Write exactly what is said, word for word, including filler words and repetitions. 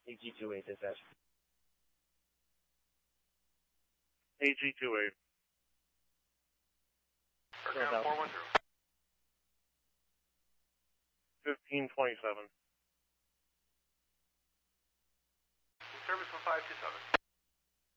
A G two eight dispatch. A G two eight. Personnel four one zero. fifteen twenty-seven. Service one five two seven.